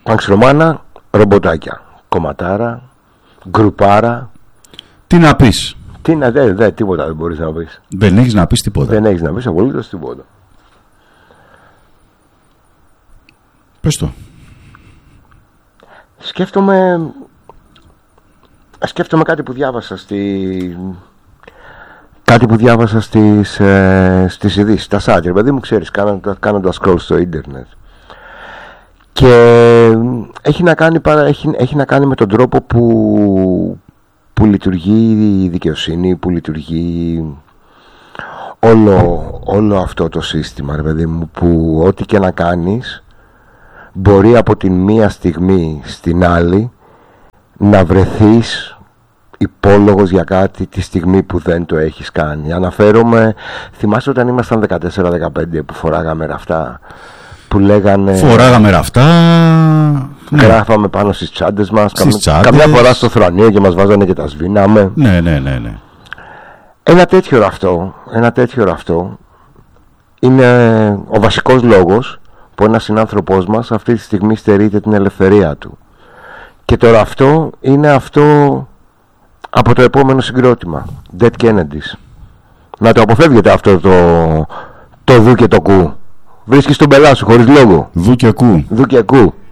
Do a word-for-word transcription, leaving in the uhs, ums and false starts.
Πανξρομάνα, ρομποτάκια. Κομματάρα, γκρουπάρα. Τι να πεις? Τι να δε, δε, τίποτα δεν μπορείς να πεις. Δεν έχεις να πεις τίποτα. Δεν έχεις να πεις απολύτως τίποτα. Πες το. Σκέφτομαι Σκέφτομαι κάτι που διάβασα στη... Κάτι που διάβασα στις, ε, στις ειδήσεις, τα site, παιδί μου, ξέρεις, κάνοντας, κάνοντας scroll στο ίντερνετ. Και έχει να κάνει, έχει, έχει να κάνει με τον τρόπο που, που λειτουργεί η δικαιοσύνη, που λειτουργεί όλο, όλο αυτό το σύστημα, ρε παιδί μου, που ό,τι και να κάνεις μπορεί από την μία στιγμή στην άλλη να βρεθείς υπόλογος για κάτι τη στιγμή που δεν το έχεις κάνει. Αναφέρομαι, θυμάσαι όταν ήμασταν δεκατέσσερα δεκαπέντε που φοράγαμε ραφτά, που λέγανε φοράγαμε ραφτά, γράφαμε ναι. πάνω στις τσάντες μας, στις καμιά, τσάντες. καμιά φορά στο θρανίο και μας βάζανε και τα σβήναμε. Ναι, ναι, ναι, ναι. Ένα τέτοιο ραφτό, ένα τέτοιο ραφτό είναι ο βασικός λόγος που ένας συνάνθρωπός μας αυτή τη στιγμή στερείται την ελευθερία του. Και το ραφτό είναι αυτό από το επόμενο συγκρότημα, Dead Kennedys. Να το αποφεύγετε αυτό το, το δου και το κου. Βρίσκεις τον πελά σου χωρίς λόγο. Δου και κου. Δου και κου.